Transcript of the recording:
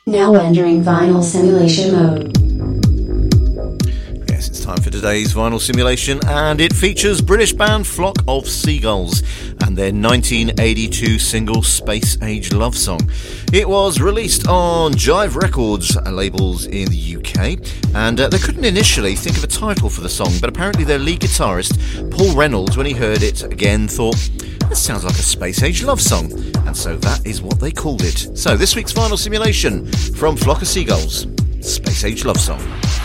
Now entering vinyl simulation mode. Yes, it's time for today's vinyl simulation, and it features British band Flock of Seagulls and their 1982 single Space Age Love Song. It was released on Jive Records labels in the UK, and they couldn't initially think of a title for the song, but apparently their lead guitarist Paul Reynolds, when he heard it again, thought, this sounds like a Space Age love song, and so that is what they called it. So this week's vinyl simulation from Flock of Seagulls, Space Age Love Song.